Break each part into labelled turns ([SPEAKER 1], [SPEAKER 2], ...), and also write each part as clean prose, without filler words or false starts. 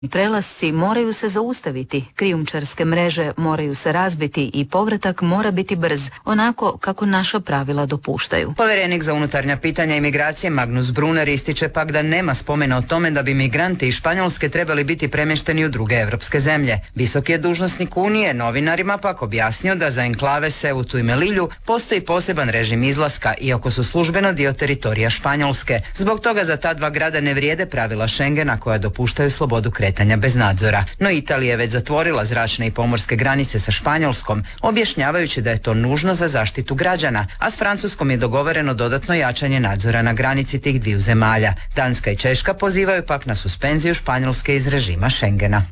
[SPEAKER 1] Prelasci moraju se zaustaviti, krijumčarske mreže moraju se razbiti i povratak mora biti brz, onako kako naša pravila dopuštaju.
[SPEAKER 2] Povjerenik za unutarnja pitanja i migracije Magnus Brunner ističe pak da nema spomena o tome da bi migranti iz Španjolske trebali biti premješteni u druge evropske zemlje. Visoki je dužnosnik Unije novinarima pak objasnio da za enklave Ceutu i Melilju postoji poseban režim izlaska, iako su službeno dio teritorija Španjolske. Zbog toga za ta dva grada ne vrijede pravila Schengena koja dopuštaju slobodu kretanja bez nadzora. No Italija je već zatvorila zračne i pomorske granice sa Španjolskom, objašnjavajući da je to nužno za zaštitu građana, a s Francuskom je dogovoreno dodatno jačanje nadzora na granici tih dviju zemalja. Danska i Češka pozivaju pak na suspenziju Španjolske iz režima Schengena.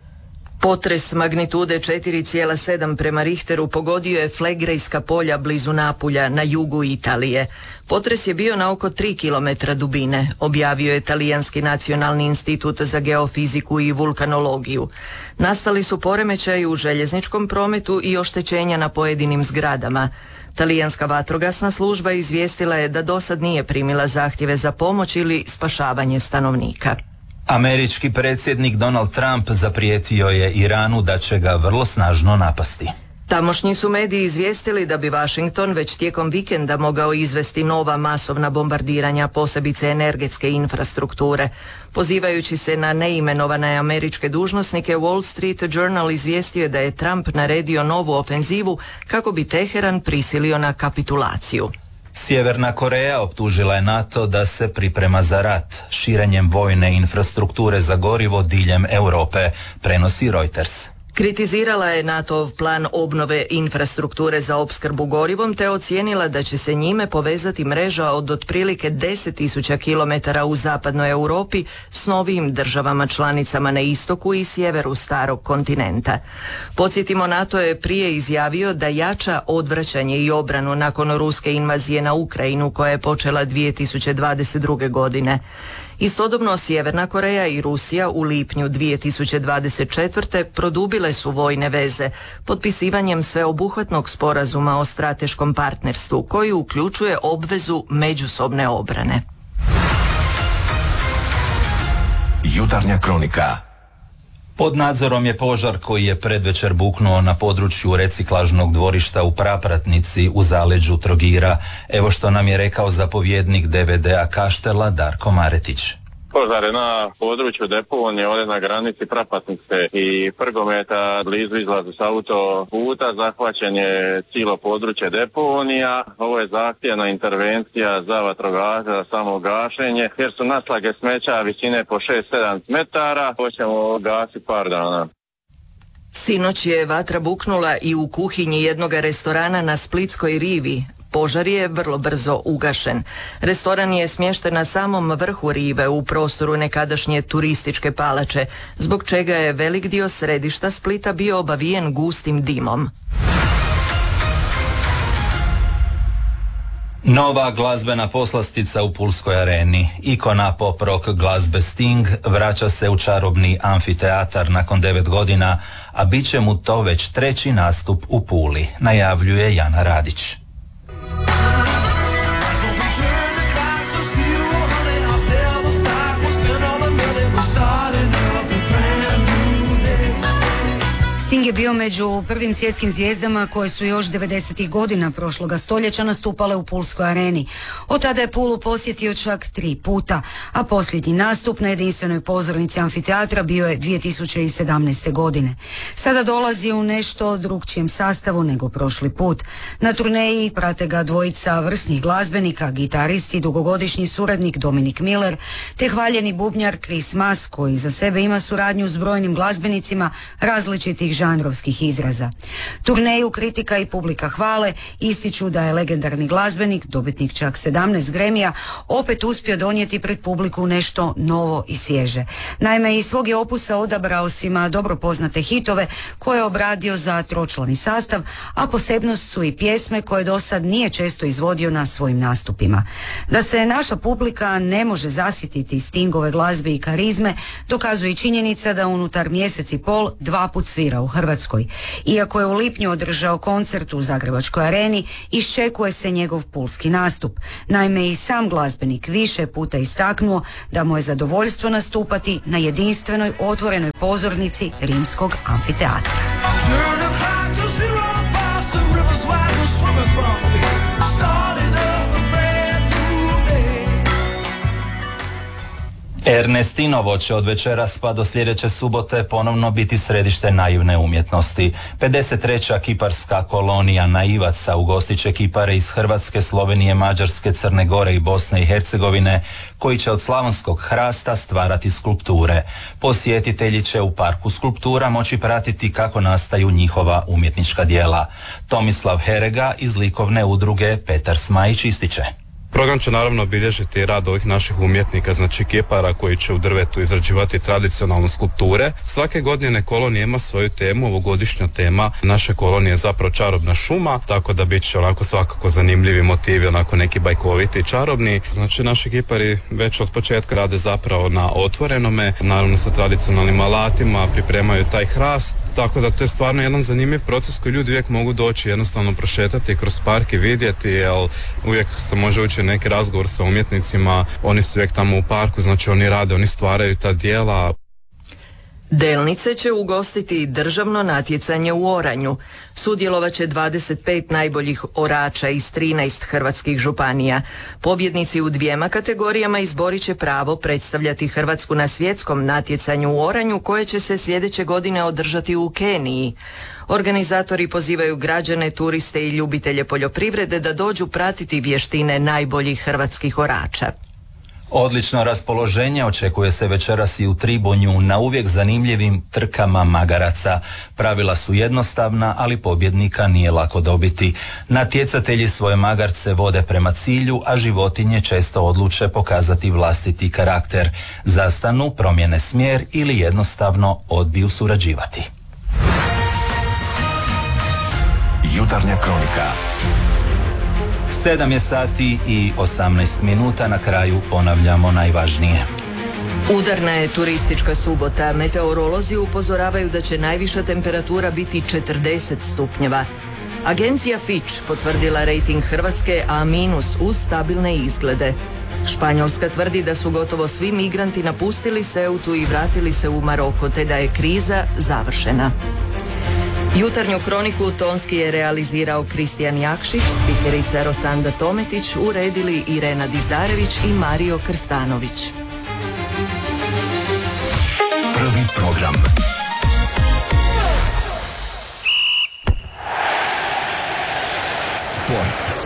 [SPEAKER 3] Potres magnitude 4,7 prema Richteru pogodio je Flegrejska polja blizu Napulja na jugu Italije. Potres je bio na oko 3 km dubine, objavio je Talijanski nacionalni institut za geofiziku i vulkanologiju. Nastali su poremećaji u željezničkom prometu i oštećenja na pojedinim zgradama. Talijanska vatrogasna služba izvijestila je da dosad nije primila zahtjeve za pomoć ili spašavanje stanovnika.
[SPEAKER 4] Američki predsjednik Donald Trump zaprijetio je Iranu da će ga vrlo snažno napasti.
[SPEAKER 3] Tamošnji su mediji izvijestili da bi Washington već tijekom vikenda mogao izvesti nova masovna bombardiranja, posebice energetske infrastrukture. Pozivajući se na neimenovane američke dužnosnike, Wall Street Journal izvijestio je da je Trump naredio novu ofenzivu kako bi Teheran prisilio na kapitulaciju.
[SPEAKER 4] Sjeverna Koreja optužila je NATO da se priprema za rat širenjem vojne infrastrukture za gorivo diljem Europe, prenosi Reuters.
[SPEAKER 3] Kritizirala je NATO-ov plan obnove infrastrukture za opskrbu gorivom te ocijenila da će se njime povezati mreža od otprilike 10.000 km u zapadnoj Europi s novim državama članicama na istoku i sjeveru starog kontinenta. Podsjetimo, NATO je prije izjavio da jača odvraćanje i obranu nakon ruske invazije na Ukrajinu koja je počela 2022. godine. Istodobno Sjeverna Koreja i Rusija u lipnju 2024. produbile su vojne veze potpisivanjem sveobuhvatnog sporazuma o strateškom partnerstvu koji uključuje obvezu međusobne obrane.
[SPEAKER 5] Jutarnja kronika.
[SPEAKER 4] Pod nadzorom je požar koji je predvečer buknuo na području reciklažnog dvorišta u Prapratnici u zaleđu Trogira. Evo što nam je rekao zapovjednik DVD-a Kaštela Darko Maretić.
[SPEAKER 6] Požar je na području deponije, ovdje na granici Prapatnice i Prgometa, blizu izlazu s autoputa, zahvaćen je cijelo područje deponija. Ovo je zahtjevna intervencija za vatrogasce, za samo gašenje, jer su naslage smeća visine po 6-7 metara, hoćemo gasiti par dana.
[SPEAKER 3] Sinoć je vatra buknula i u kuhinji jednog restorana na Splitskoj rivi. Požar je vrlo brzo ugašen. Restoran je smješten na samom vrhu rive u prostoru nekadašnje turističke palače, zbog čega je velik dio središta Splita bio obavijen gustim dimom.
[SPEAKER 4] Nova glazbena poslastica u Pulskoj areni. Ikona pop rock glazbe Sting vraća se u čarobni amfiteatar nakon 9 godina, a bit će mu to već 3. nastup u Puli, najavljuje Jana Radić.
[SPEAKER 7] Sting je bio među prvim svjetskim zvijezdama koje su još 90. godina prošloga stoljeća nastupale u Pulskoj areni. Od tada je Pulu posjetio čak 3 puta, a posljednji nastup na jedinstvenoj pozornici amfiteatra bio je 2017. godine. Sada dolazi u nešto drukčijem sastavu nego prošli put. Na turneji prate ga dvojica vrsnih glazbenika, gitarist i dugogodišnji suradnik Dominik Miller, te hvaljeni bubnjar Chris Mas, koji za sebe ima suradnju s brojnim glazbenicima različitih žanrovskih izraza. Turneju kritika i publika hvale, ističu da je legendarni glazbenik, dobitnik čak 17 Gramija, opet uspio donijeti pred publiku nešto novo i svježe. Naime, iz svog je opusa odabrao svima dobro poznate hitove koje je obradio za tročlani sastav, a posebnost su i pjesme koje do sad nije često izvodio na svojim nastupima. Da se naša publika ne može zasititi Stingove glazbe i karizme, dokazuje i činjenica da unutar mjesec i pol 2 put svira u Hrvatskoj Hrvatskoj. Iako je u lipnju održao koncert u Zagrebačkoj areni, iščekuje se njegov pulski nastup. Naime, i sam glazbenik više puta istaknuo da mu je zadovoljstvo nastupati na jedinstvenoj otvorenoj pozornici Rimskog amfiteatra.
[SPEAKER 4] Ernestinovo će od večeras pa do sljedeće subote ponovno biti središte naivne umjetnosti. 53. kiparska kolonija naivaca ugostit će kipare iz Hrvatske, Slovenije, Mađarske, Crne Gore i Bosne i Hercegovine, koji će od slavonskog hrasta stvarati skulpture. Posjetitelji će u parku skulptura moći pratiti kako nastaju njihova umjetnička djela. Tomislav Herega iz likovne udruge Petar Smajić ističe.
[SPEAKER 8] Program će naravno obilježiti rad ovih naših umjetnika, znači kipara koji će u drvetu izrađivati tradicionalne skulpture. Svake godine kolonija ima svoju temu, ovogodišnja tema naše kolonije je zapravo čarobna šuma, tako da bit će onako svakako zanimljivi motivi, onako neki bajkoviti i čarobni. Znači naši kipari već od početka rade zapravo na otvorenome, naravno sa tradicionalnim alatima, pripremaju taj hrast, tako da to je stvarno jedan zanimljiv proces koji ljudi uvijek mogu doći jednostavno prošetati kroz park i vidjeti, jer uvijek se može ući neki razgovor sa umjetnicima, oni su uvijek tamo u parku, znači oni rade, oni stvaraju ta djela.
[SPEAKER 3] Delnice će ugostiti državno natjecanje u oranju. Sudjelovat će 25 najboljih orača iz 13 hrvatskih županija. Pobjednici u 2 kategorijama izborit će pravo predstavljati Hrvatsku na svjetskom natjecanju u oranju koje će se sljedeće godine održati u Keniji. Organizatori pozivaju građane, turiste i ljubitelje poljoprivrede da dođu pratiti vještine najboljih hrvatskih orača.
[SPEAKER 4] Odlično raspoloženje očekuje se večeras i u Tribunju na uvijek zanimljivim trkama magaraca. Pravila su jednostavna, ali pobjednika nije lako dobiti. Natjecatelji svoje magarce vode prema cilju, a životinje često odluče pokazati vlastiti karakter. Zastanu, promijene smjer ili jednostavno odbiju surađivati.
[SPEAKER 5] Jutarnja kronika.
[SPEAKER 4] 7 je sati i 18 minuta, na kraju ponavljamo najvažnije.
[SPEAKER 3] Udarna je turistička subota. Meteorolozi upozoravaju da će najviša temperatura biti 40 stupnjeva. Agencija Fitch potvrdila rejting Hrvatske A- uz stabilne izglede. Španjolska tvrdi da su gotovo svi migranti napustili Ceutu i vratili se u Maroko, te da je kriza završena. Jutarnju kroniku tonski je realizirao Kristijan Jakšić, spikerica Rosanda Tometić, uredili Irena Dizdarević i Mario Krstanović.
[SPEAKER 5] Prvi program. Sport.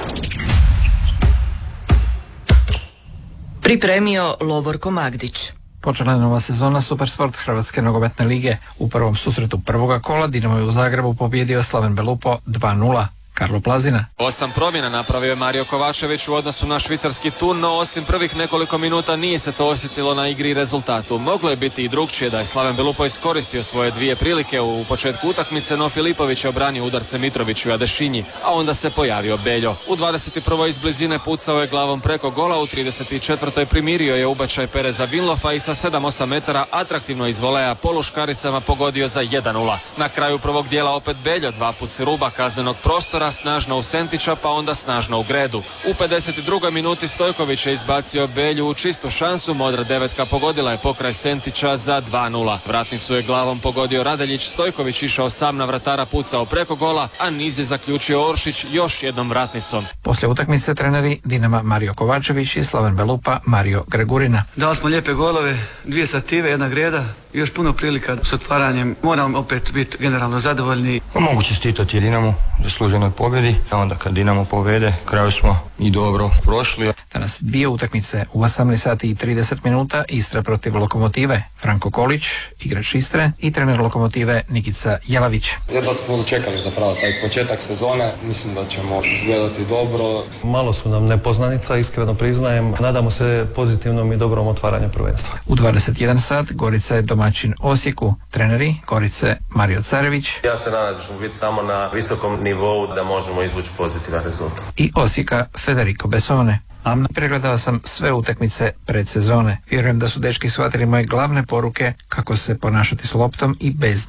[SPEAKER 3] Pripremio Lovorko Magdić.
[SPEAKER 9] Počela je nova sezona Supersport Hrvatske nogometne lige. U prvom susretu prvoga kola Dinamo je u Zagrebu pobijedio Slaven Belupo 2:0. Karlo Plazina.
[SPEAKER 10] 8 promjena napravio je Mario Kovačević u odnosu na švicarski Thun, no osim prvih nekoliko minuta nije se to osjetilo na igri i rezultatu. Moglo je biti i drugčije da je Slaven Belupo iskoristio svoje 2 prilike u početku utakmice, no Filipović je obranio udarce Mitroviću i Adešinji, a onda se pojavio Beljo. U 21. iz blizine pucao je glavom preko gola, u 34. primirio je ubačaj Pereza Vinlofa i sa 7-8 metara atraktivno iz voleja poluškaricama pogodio za 1:0. Na kraju prvog dijela opet Beljo, 2 put s ruba kaznenog prostora, snažno u Sentića pa onda snažno u Gredu. U 52. minuti Stojković je izbacio Belju u čistu šansu, modra devetka pogodila je pokraj Sentića za 2:0. Vratnicu je glavom pogodio Radeljić, Stojković išao sam na vratara, pucao preko gola, a niz je zaključio Oršić još jednom vratnicom.
[SPEAKER 9] Poslije utakmice treneri Dinama Mario Kovačević i Slaven Belupa Mario Gregurina.
[SPEAKER 11] Dali smo lijepe golove, 2 sative, 1 Greda, još puno prilika s otvaranjem. Moramo opet biti generalno zadovoljni.
[SPEAKER 12] Mogu čestitati Dinamo zasluženoj pobjedi, a onda kad Dinamo povede, kraju smo i dobro prošli.
[SPEAKER 9] Danas 2 utakmice u 18 sati i 30 minuta, Istra protiv Lokomotive, Franko Kolić, igrač Istre, i trener Lokomotive Nikica Jelavić.
[SPEAKER 13] Jedva smo dočekali zapravo taj početak sezone, mislim da ćemo izgledati dobro.
[SPEAKER 14] Malo su nam nepoznanica, iskreno priznajem, nadamo se pozitivnom i dobrom otvaranju prvenstva.
[SPEAKER 9] U 21 sat Gorica je domaćin Osijeku, treneri Gorice Mario Carević.
[SPEAKER 15] Ja se nadam da ćemo biti samo na visokom nivou da možemo izvući pozitivan rezultat.
[SPEAKER 9] I Osijeka Federico Bessone. Pregledao sam sve utakmice predsezone. Vjerujem da su dečki shvatili moje glavne poruke kako se ponašati s loptom i bez nje.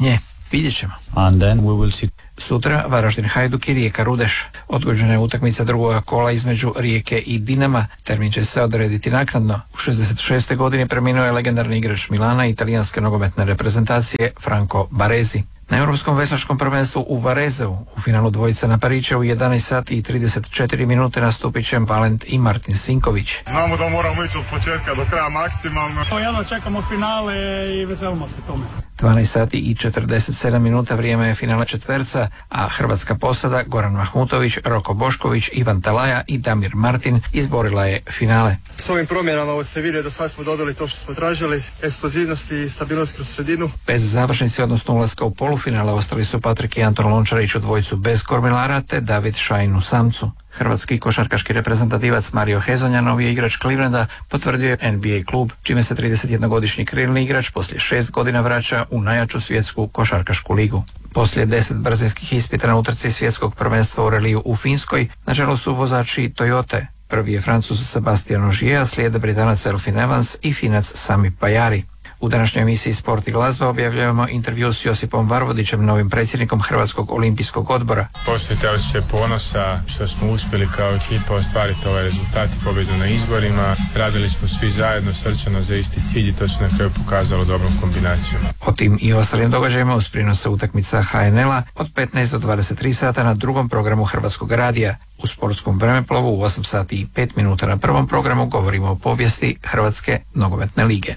[SPEAKER 9] Vidjet ćemo.
[SPEAKER 16] And then we will see.
[SPEAKER 9] Sutra Varaždin Hajduk i Rijeka Rudeš. Odgođena je utakmica drugoga kola između Rijeke i Dinama. Termin će se odrediti naknadno. U 66. godini preminuo je legendarni igrač Milana i italijanske nogometne reprezentacije Franco Baresi. Na Europskom veslačkom prvenstvu u Varezeu u finalu dvojica na Pariće u 11 sati i 34 minute nastupit će Valent i Martin Sinković.
[SPEAKER 17] Znamo da moramo ići od početka do kraja maksimalno. Jedno čekamo finale i veselimo se tome.
[SPEAKER 9] 12 sati i 47 minuta vrijeme je finala četverca, a hrvatska posada Goran Mahmutović, Roko Bošković, Ivan Talaja i Damir Martin izborila je finale.
[SPEAKER 18] S ovim promjenama se vidi da sad smo dobili to što smo tražili, eksplozivnost i stabilnost kroz sredinu.
[SPEAKER 9] Bez završnice, odnosno ulaska u polufinale, ostali su Patrik i Anton Lončarić u dvojicu bez kormilara te David Šajn u samcu. Hrvatski košarkaški reprezentativac Mario Hezonja, novi je igrač Clevelanda, potvrdio je NBA klub, čime se 31-godišnji krilni igrač poslije 6 godina vraća u najjaču svjetsku košarkašku ligu. Poslije 10 brzinskih ispita na utrci svjetskog prvenstva u reliju u Finskoj, na čelu su vozači Toyote. Prvi je Francuz Sebastian Ogier, slijede Britanac Elfin Evans i Finac Sami Pajari. U današnjoj emisiji Sport i glazba objavljujemo intervju s Josipom Varvodićem, novim predsjednikom Hrvatskog olimpijskog odbora.
[SPEAKER 19] Postoji taj osjećaj ponosa što smo uspjeli kao ekipa ostvariti ovaj rezultat i pobjedu na izborima. Radili smo svi zajedno srčano za isti cilj i to se na kraju pokazalo dobrom kombinacijom.
[SPEAKER 9] O tim i ostalim događajima uz prinose utakmica HNL-a od 15 do 23 sata na drugom programu Hrvatskog radija. U sportskom vremeplovu u 8 sati i 5 minuta na prvom programu govorimo o povijesti Hrvatske nogometne lige.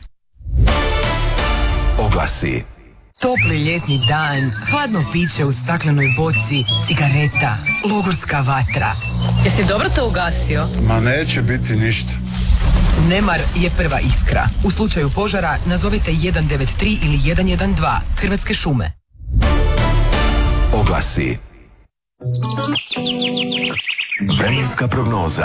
[SPEAKER 5] Oglasi.
[SPEAKER 20] Topli ljetni dan, hladno piće u staklenoj boci, cigareta, logorska vatra. Jesi dobro to ugasio?
[SPEAKER 17] Ma neće biti ništa.
[SPEAKER 20] Nemar je prva iskra. U slučaju požara nazovite 193 ili 112. Hrvatske šume.
[SPEAKER 5] Oglasi. Vremenska prognoza.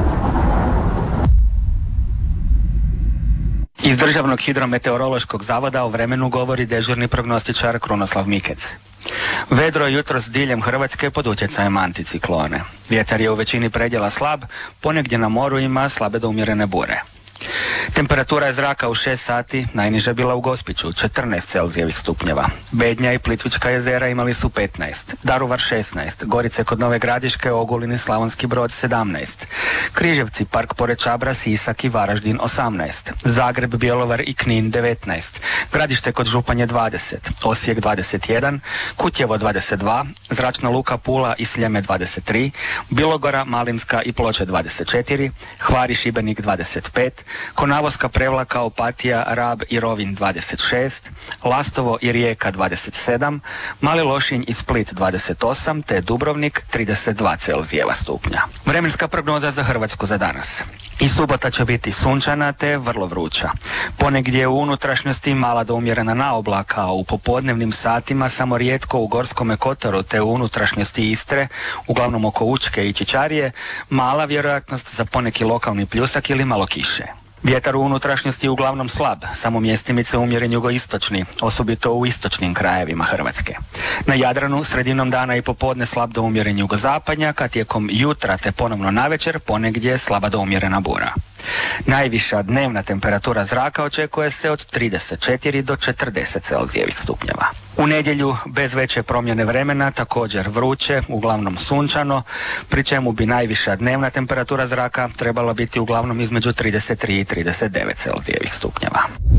[SPEAKER 21] Iz Državnog hidrometeorološkog zavoda o vremenu govori dežurni prognostičar Krunoslav Mikec. Vedro je jutros diljem Hrvatske pod utjecajem anticiklone. Vjetar je u većini predjela slab, ponegdje na moru ima slabe do umjerene bure. Temperatura je zraka u 6 sati najniža bila u Gospiću, 14 Celzijevih stupnjeva. Bednja i Plitvička jezera imali su 15, Daruvar 16, Gorice kod Nove Gradiške, Ogulin i Slavonski Brod 17, Križevci, Park pored Čabra, Sisak i Varaždin 18, Zagreb, Bjelovar i Knin 19, Gradište kod Županje 20, Osijek 21, Kutjevo 22, Zračna luka Pula i Sljeme 23, Bilogora, Malinska i Ploče 24, Hvar i Šibenik 25, Konavoska, Prevlaka, Opatija, Rab i Rovinj 26, Lastovo i Rijeka 27, Mali Lošinj i Split 28, te Dubrovnik 32 Celzijeva stupnja. Vremenska prognoza za Hrvatsku za danas. I subota će biti sunčana te vrlo vruća. Ponegdje u unutrašnjosti mala do umjerena naoblaka, a u popodnevnim satima samo rijetko u Gorskome kotaru te u unutrašnjosti Istre, uglavnom oko Učke i Čičarije, mala vjerojatnost za poneki lokalni pljusak ili malo kiše. Vjetar u unutrašnjosti je uglavnom slab, samo mjestimice umjeren jugoistočni, osobito u istočnim krajevima Hrvatske. Na Jadranu sredinom dana i popodne slab do umjeren jugozapadnjak, a tijekom jutra te ponovno navečer ponegdje slaba do umjerena bura. Najviša dnevna temperatura zraka očekuje se od 34 do 40 Celzijevih stupnjeva. U nedjelju bez veće promjene vremena također vruće, uglavnom sunčano, pri čemu bi najviša dnevna temperatura zraka trebala biti uglavnom između 33 i 39 Celzijevih stupnjeva.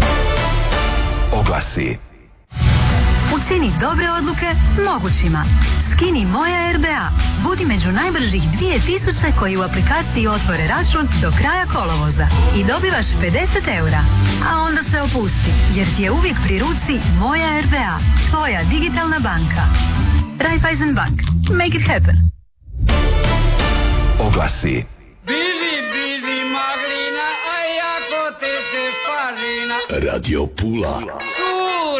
[SPEAKER 5] Oglasi.
[SPEAKER 22] Učini dobre odluke mogućima. Skini Moja RBA. Budi među najbržih 2000 koji u aplikaciji otvore račun do kraja kolovoza i dobivaš 50 eura. A onda se opusti, jer ti je uvijek pri ruci Moja RBA. Tvoja digitalna banka. Raiffeisen Bank. Make it happen.
[SPEAKER 5] Oglasi.
[SPEAKER 23] Biži, maglina, a jako te se farina.
[SPEAKER 5] Radio Pula.